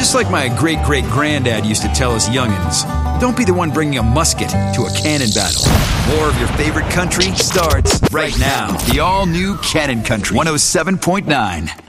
Just like my great-great-granddad used to tell us youngins, don't be the one bringing a musket to a cannon battle. More of your favorite country starts right now. The all-new Cannon Country 107.9.